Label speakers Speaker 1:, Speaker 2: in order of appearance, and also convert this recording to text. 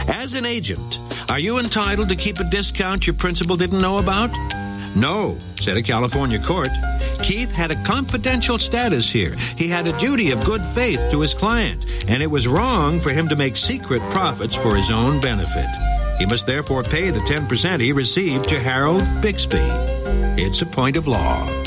Speaker 1: As an agent, are you entitled to keep a discount your principal didn't know about? No, said a California court. Keith had a confidential status here. He had a duty of good faith to his client, and it was wrong for him to make secret profits for his own benefit. He must therefore pay the 10% he received to Harold Bixby. It's a point of law.